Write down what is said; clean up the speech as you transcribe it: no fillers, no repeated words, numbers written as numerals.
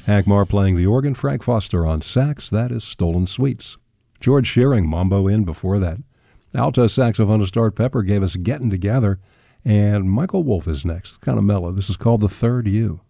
Hank Marr playing the organ, Frank Foster on sax. That is Stolen Sweets. George Shearing, Mambo In before that. Alto saxophonist Art Pepper gave us Getting Together. And Michael Wolff is next. Kind of mellow. This is called The Third You.